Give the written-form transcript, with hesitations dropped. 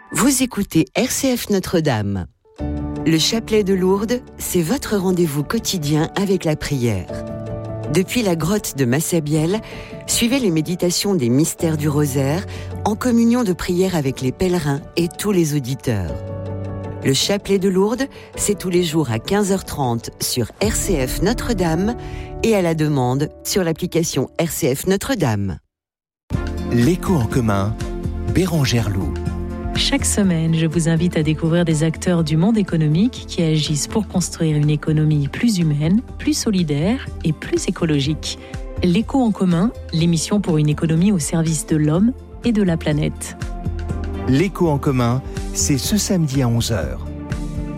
Vous écoutez RCF Notre-Dame. Le chapelet de Lourdes, c'est votre rendez-vous quotidien avec la prière. Depuis la grotte de Massabielle, suivez les méditations des mystères du rosaire en communion de prière avec les pèlerins et tous les auditeurs. Le chapelet de Lourdes, c'est tous les jours à 15h30 sur RCF Notre-Dame et à la demande sur l'application RCF Notre-Dame. L'écho en commun, Bérangère Loup. Chaque semaine, je vous invite à découvrir des acteurs du monde économique qui agissent pour construire une économie plus humaine, plus solidaire et plus écologique. L'écho en commun, l'émission pour une économie au service de l'homme et de la planète. L'écho en commun, c'est ce samedi à 11h.